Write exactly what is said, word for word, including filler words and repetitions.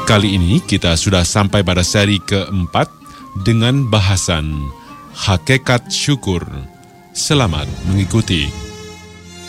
Kali ini kita sudah sampai pada seri keempat dengan bahasan Hakikat Syukur. Selamat mengikuti.